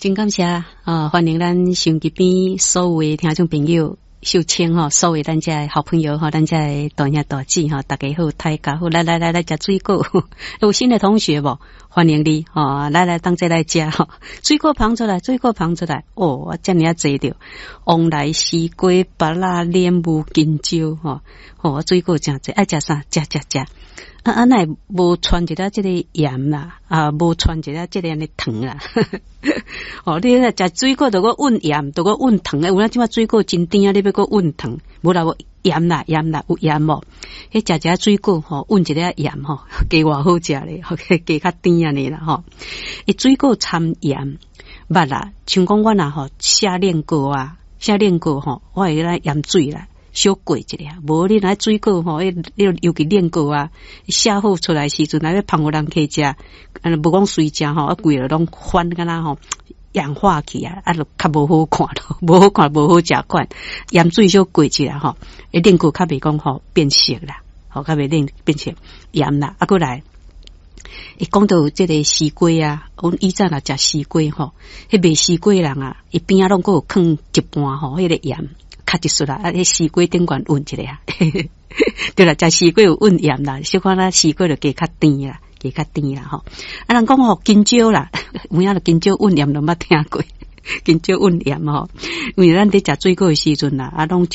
真感谢欢迎咱收音机边所有的听众朋友秀清所有咱这的好朋友咱这的大兄大姐大家好，大家好，来吃水果有新的同学不？欢迎你来当这来吃水果捧出来哦，这么济着往来西瓜、芭乐、莲雾、金蕉水果真济，爱吃啥吃那无传一个这个盐啦无传一个这个的糖啦你来吃水果都个混盐都个混糖有那即马水果真甜啊，你要个混糖无啦无盐啦有盐无迄食水果混一个盐加偌好食咧加较甜安尼啦水果掺盐捌啦，像讲我若写练过我会来盐水啦小过一下，无你来水果尤其练过啊，写好出来时阵，来要捧互人客食，无讲随食规个拢翻干那氧化去啊，就较无好看咯，无好食款，盐水小过一下会练过较袂讲变色啦，较袂练变色盐啦，过来。伊讲到这个西瓜啊，阮以前若食西瓜迄卖西瓜人啊，伊边仔拢有放一半迄个盐。卡一束啦，迄西瓜顶管混一下对啦，食西瓜有混盐啦，小可那西瓜就加较甜啦人讲金蕉啦，有影金蕉混盐都捌听过，金蕉混盐因为咱伫食水果的时阵啦，拢